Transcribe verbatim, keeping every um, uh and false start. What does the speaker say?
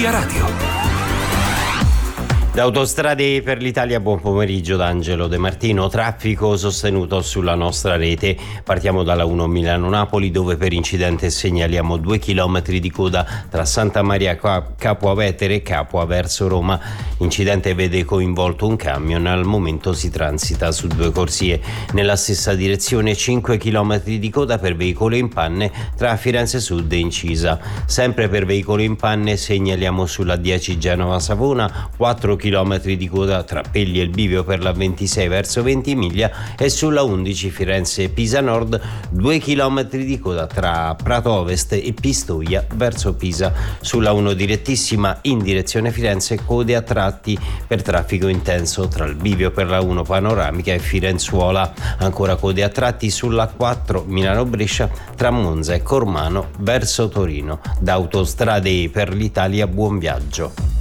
Via Radio. Da Autostrade per l'Italia, buon pomeriggio da Angelo De Martino. Traffico sostenuto sulla nostra rete. Partiamo dalla uno Milano-Napoli, dove per incidente segnaliamo due chilometri di coda tra Santa Maria Capua Vetere e Capua verso Roma. Incidente vede coinvolto un camion, al momento si transita su due corsie. Nella stessa direzione cinque chilometri di coda per veicolo in panne tra Firenze Sud e Incisa. Sempre per veicolo in panne segnaliamo sulla dieci Genova-Savona quattro chilometri di coda tra Pegli e il bivio per la ventisei verso Ventimiglia e sulla undici Firenze-Pisa Nord due chilometri di coda tra Prato Ovest e Pistoia verso Pisa. Sulla uno direttissima in direzione Firenze, code a tratti per traffico intenso tra il bivio per la uno Panoramica e Firenzuola. Ancora code a tratti sulla quattro Milano-Brescia tra Monza e Cormano verso Torino. Da Autostrade per l'Italia, buon viaggio.